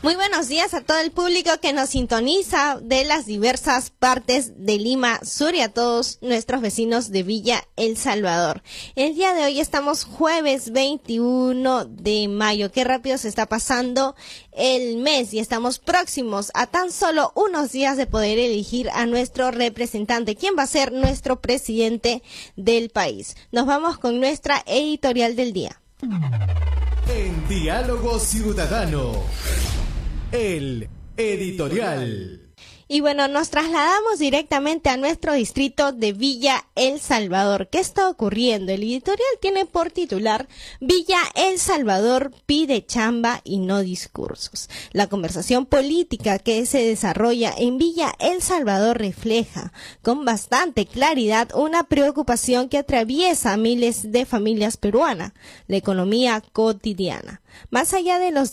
Muy buenos días a todo el público que nos sintoniza de las diversas partes de Lima Sur y a todos nuestros vecinos de Villa El Salvador. El día de hoy estamos jueves 21 de mayo. Qué rápido se está pasando el mes y estamos próximos a tan solo unos días de poder elegir a nuestro representante, quien va a ser nuestro presidente del país. Nos vamos con nuestra editorial del día. En Diálogo Ciudadano, el editorial. Y bueno, nos trasladamos directamente a nuestro distrito de Villa El Salvador. ¿Qué está ocurriendo? El editorial tiene por titular: Villa El Salvador pide chamba y no discursos. La conversación política que se desarrolla en Villa El Salvador refleja con bastante claridad una preocupación que atraviesa a miles de familias peruanas: la economía cotidiana. Más allá de los